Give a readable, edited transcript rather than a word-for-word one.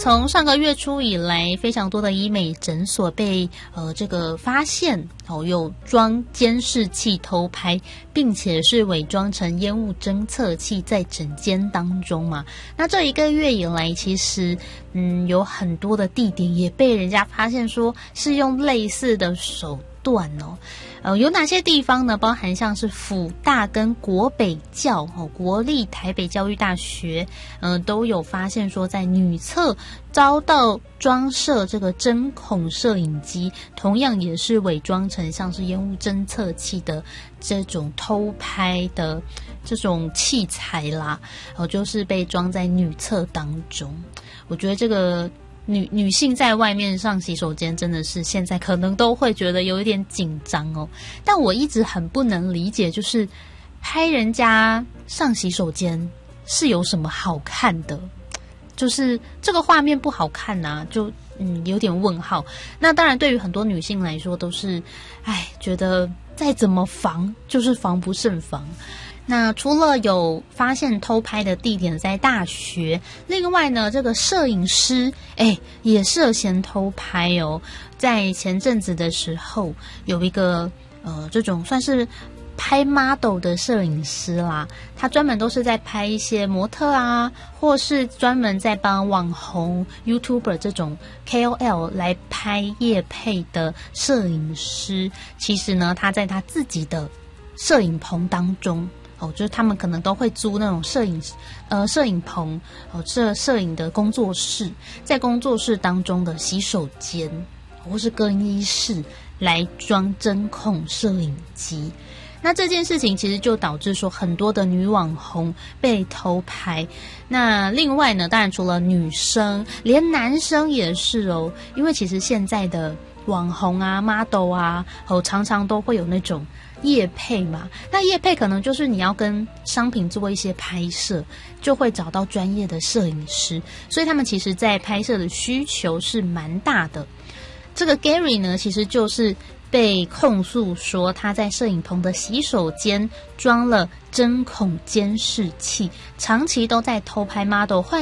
从上个月初以来，非常多的医美诊所被这个发现有装监视器偷拍，并且是伪装成烟雾侦测器在诊间当中嘛。那这1个月以来，其实有很多的地点也被人家发现说是用类似的手段有哪些地方呢？包含像是辅大跟国北教国立台北教育大学都有发现说在女厕遭到装设这个针孔摄影机，同样也是伪装成像是烟雾侦测器的这种偷拍的这种器材啦，就是被装在女厕当中。我觉得这个女性在外面上洗手间真的是现在可能都会觉得有一点紧张但我一直很不能理解，就是拍人家上洗手间是有什么好看的，就是这个画面不好看啊，就有点问号。那当然对于很多女性来说都是觉得再怎么防就是防不胜防。那除了有发现偷拍的地点在大学，另外呢，这个摄影师也涉嫌偷拍在前阵子的时候，有一个这种算是拍 model 的摄影师啦，他专门都是在拍一些模特啊，或是专门在帮网红 YouTuber 这种 KOL 来拍业配的摄影师。其实呢，他在他自己的摄影棚当中就是他们可能都会租那种摄影棚摄影的工作室，在工作室当中的洗手间或是更衣室来装针孔摄影机。那这件事情其实就导致说很多的女网红被偷拍。那另外呢，当然除了女生，连男生也是因为其实现在的网红啊 model 啊常常都会有那种业配嘛，那业配可能就是你要跟商品做一些拍摄，就会找到专业的摄影师，所以他们其实在拍摄的需求是蛮大的。这个 Gary 呢，其实就是被控诉说他在摄影棚的洗手间装了针孔监视器，长期都在偷拍 model